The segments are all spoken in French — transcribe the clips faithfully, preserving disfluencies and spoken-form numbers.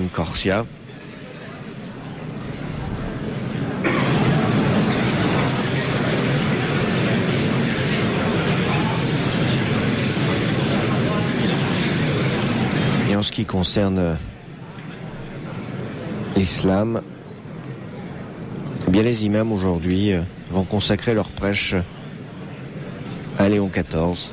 John Corsia. Et en ce qui concerne l'islam, eh bien les imams aujourd'hui vont consacrer leur prêche à Léon quatorze.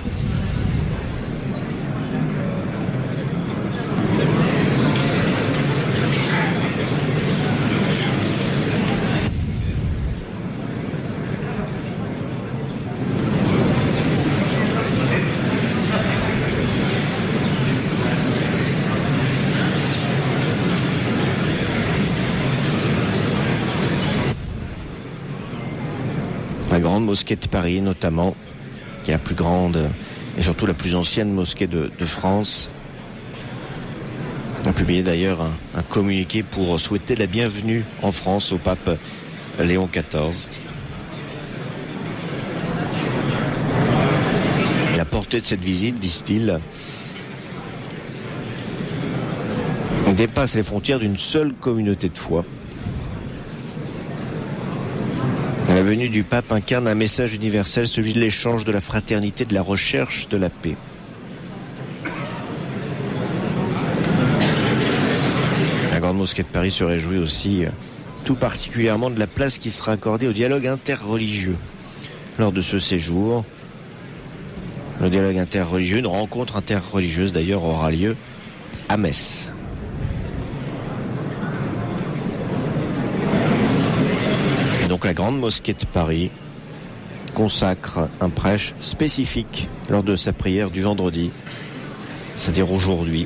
La grande mosquée de Paris notamment, qui est la plus grande et surtout la plus ancienne mosquée de, de France, a publié d'ailleurs un, un communiqué pour souhaiter la bienvenue en France au pape Léon quatorze. Et la portée de cette visite, disent-ils, dépasse les frontières d'une seule communauté de foi. La venue du pape incarne un message universel, celui de l'échange, de la fraternité, de la recherche de la paix. La grande mosquée de Paris se réjouit aussi tout particulièrement de la place qui sera accordée au dialogue interreligieux lors de ce séjour. Le dialogue interreligieux, une rencontre interreligieuse d'ailleurs, aura lieu à Metz. Donc la grande mosquée de Paris consacre un prêche spécifique lors de sa prière du vendredi, c'est-à-dire aujourd'hui.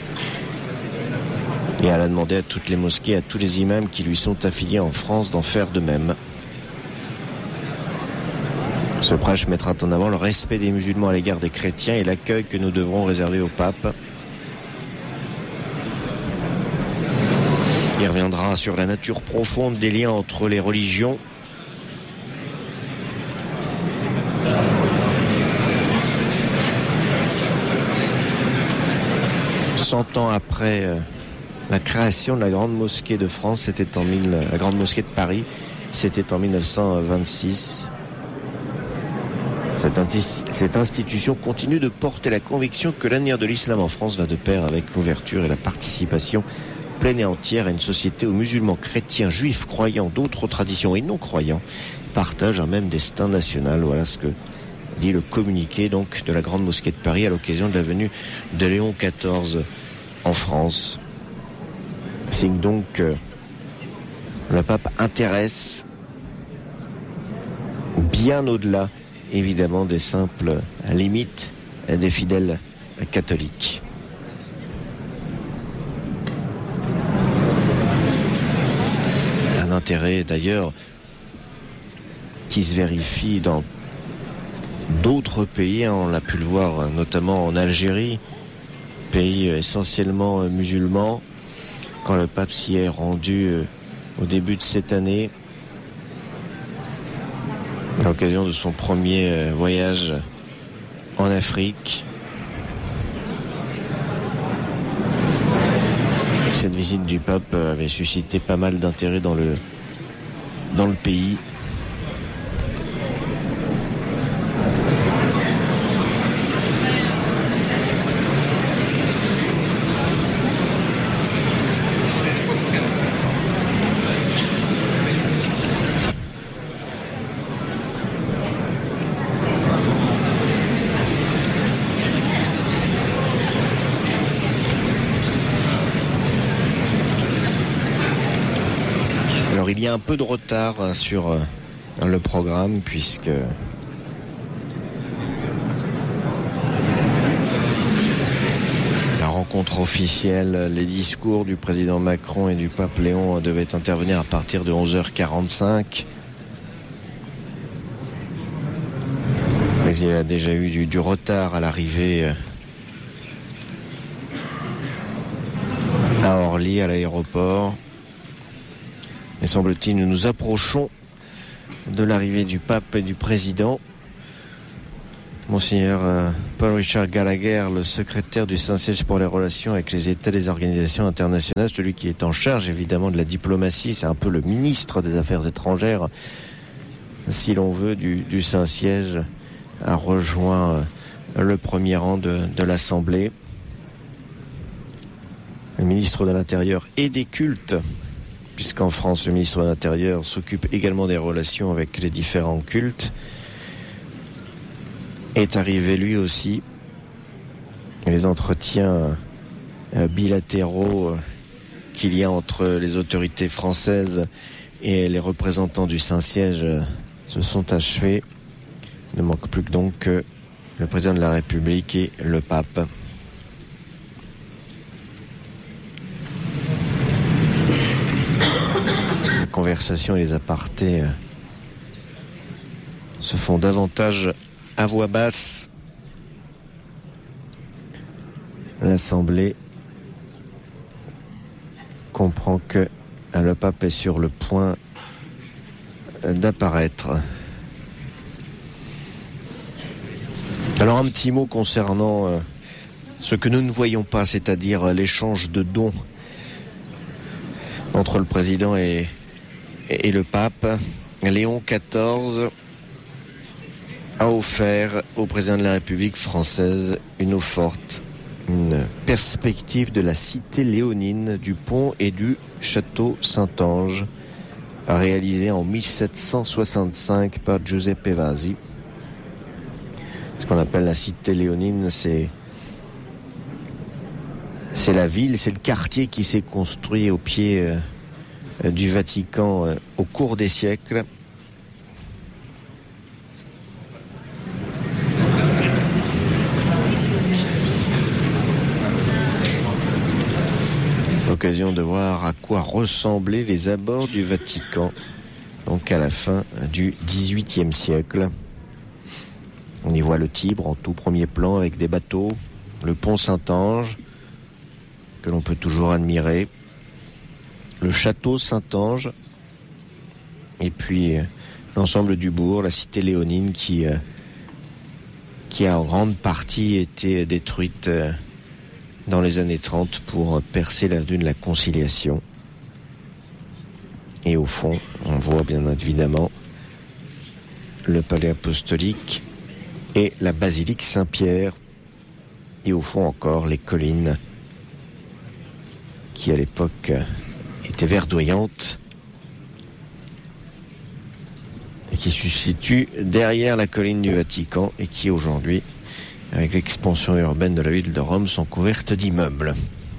Et elle a demandé à toutes les mosquées, à tous les imams qui lui sont affiliés en France d'en faire de même. Ce prêche mettra en avant le respect des musulmans à l'égard des chrétiens et l'accueil que nous devrons réserver au pape. Il reviendra sur la nature profonde des liens entre les religions. Cent ans après euh, la création de la grande mosquée de France, c'était en mille, la grande mosquée de Paris, c'était en mille neuf cent vingt-six. Cette, inti- cette institution continue de porter la conviction que l'avenir de l'islam en France va de pair avec l'ouverture et la participation pleine et entière à une société où musulmans, chrétiens, juifs, croyants, d'autres traditions et non-croyants partagent un même destin national. Voilà ce que dit le communiqué donc de la grande mosquée de Paris à l'occasion de la venue de Léon quatorze en France. Signe donc que le pape intéresse bien au-delà, évidemment, des simples limites des fidèles catholiques. Un intérêt d'ailleurs qui se vérifie dans d'autres pays, on l'a pu le voir notamment en Algérie, pays essentiellement musulman, quand le pape s'y est rendu au début de cette année, à l'occasion de son premier voyage en Afrique. Cette visite du pape avait suscité pas mal d'intérêt dans le, dans le pays. Alors il y a un peu de retard sur le programme puisque la rencontre officielle, les discours du président Macron et du pape Léon devaient intervenir à partir de onze heures quarante-cinq. Mais il y a déjà eu du, du retard à l'arrivée à Orly, à l'aéroport. Et semble-t-il, nous nous approchons de l'arrivée du pape et du président. Monseigneur euh, Paul Richard Gallagher, le secrétaire du Saint-Siège pour les relations avec les États et les organisations internationales, celui qui est en charge évidemment de la diplomatie, c'est un peu le ministre des Affaires étrangères, si l'on veut, du, du Saint-Siège, a rejoint euh, le premier rang de, de l'Assemblée. Le ministre de l'Intérieur et des cultes, puisqu'en France, le ministre de l'Intérieur s'occupe également des relations avec les différents cultes, est arrivé lui aussi. Les entretiens bilatéraux qu'il y a entre les autorités françaises et les représentants du Saint-Siège se sont achevés. Il ne manque plus que donc que le président de la République et le pape. Les conversations et les apartés se font davantage à voix basse. L'Assemblée comprend que le pape est sur le point d'apparaître. Alors un petit mot concernant euh, ce que nous ne voyons pas, c'est-à-dire l'échange de dons entre le président et, et le pape. Léon quatorze a offert au président de la République française une eau forte, une perspective de la cité léonine, du pont et du château Saint-Ange, réalisé en mille sept cent soixante-cinq par Giuseppe Vasi. Ce qu'on appelle la cité léonine, c'est c'est la ville, c'est le quartier qui s'est construit au pied euh, du Vatican euh, au cours des siècles. L'occasion de voir à quoi ressemblaient les abords du Vatican, donc à la fin du dix-huitième siècle. On y voit le Tibre en tout premier plan avec des bateaux, le pont Saint-Ange, que l'on peut toujours admirer, le château Saint-Ange, et puis l'ensemble du bourg, la cité léonine qui, qui a en grande partie été détruite dans les années trente pour percer l'avenue de la Conciliation. Et au fond, on voit bien évidemment le palais apostolique et la basilique Saint-Pierre. Et au fond encore les collines qui à l'époque étaient verdoyantes et qui se situent derrière la colline du Vatican et qui aujourd'hui, avec l'expansion urbaine de la ville de Rome, sont couvertes d'immeubles.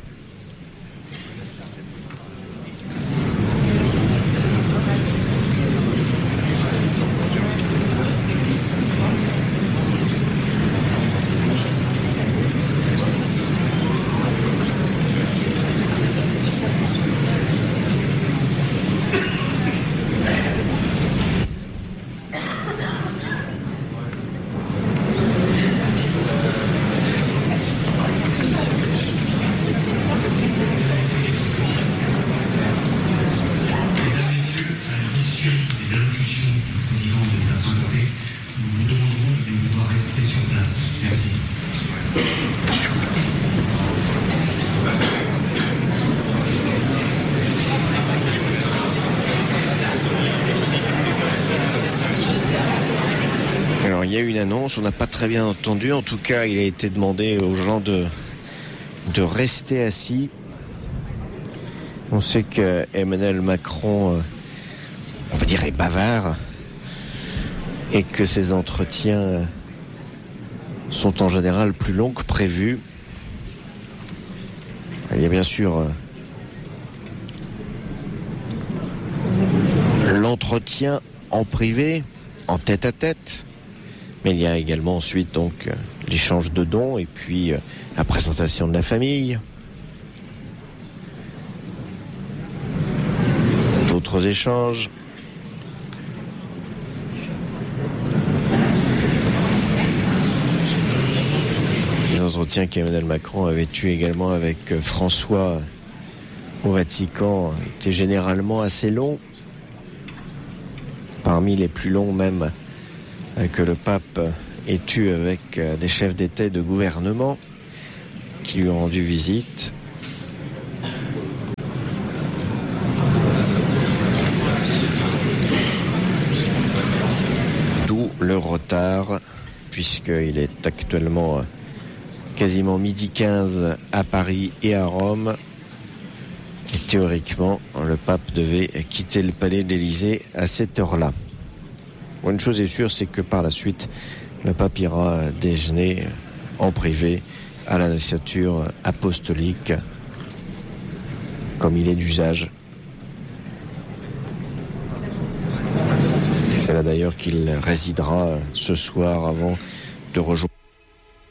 Il y a eu une annonce, on n'a pas très bien entendu. En tout cas, il a été demandé aux gens de, de rester assis. On sait que Emmanuel Macron, on va dire, est bavard et que ses entretiens sont en général plus longs que prévu. Il y a bien sûr l'entretien en privé, en tête-à-tête. Mais il y a également ensuite donc l'échange de dons et puis la présentation de la famille. D'autres échanges. Les entretiens qu'Emmanuel Macron avait eus également avec François au Vatican étaient généralement assez longs. Parmi les plus longs même que le pape et tu avec des chefs d'État et de gouvernement qui lui ont rendu visite. D'où le retard, puisqu'il est actuellement quasiment midi quinze à Paris et à Rome. Et théoriquement, le pape devait quitter le palais de l'Élysée à cette heure-là. Bon, une chose est sûre, c'est que par la suite, le pape ira déjeuner en privé à la Nunciature apostolique, comme il est d'usage. C'est là d'ailleurs qu'il résidera ce soir avant de rejoindre